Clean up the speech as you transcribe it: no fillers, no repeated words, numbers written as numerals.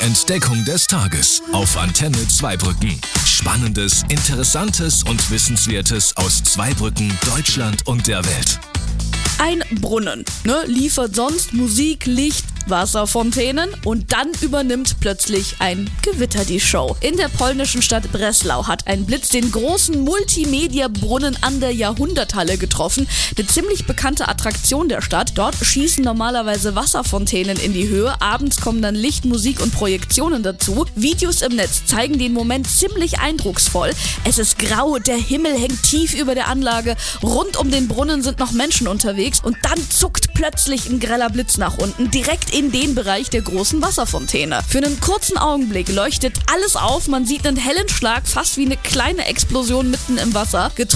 Entdeckung des Tages auf Antenne Zweibrücken. Spannendes, Interessantes und Wissenswertes aus Zweibrücken, Deutschland und der Welt. Ein Brunnen, liefert sonst Musik, Licht, Wasserfontänen und dann übernimmt plötzlich ein Gewitter die Show. In der polnischen Stadt Breslau hat ein Blitz den großen Multimedia-Brunnen an der Jahrhunderthalle getroffen. Eine ziemlich bekannte Attraktion der Stadt. Dort schießen normalerweise Wasserfontänen in die Höhe. Abends kommen dann Licht, Musik und Projektionen dazu. Videos im Netz zeigen den Moment ziemlich eindrucksvoll. Es ist grau, der Himmel hängt tief über der Anlage. Rund um den Brunnen sind noch Menschen unterwegs und dann zuckt plötzlich ein greller Blitz nach unten, direkt in den Bereich der großen Wasserfontäne. Für einen kurzen Augenblick leuchtet alles auf, man sieht einen hellen Schlag, fast wie eine kleine Explosion mitten im Wasser.